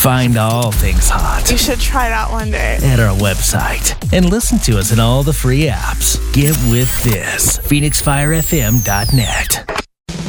Find all things hot. You should try that one day. At our website. And listen to us in all the free apps. Get with this. PhoenixFireFM.net.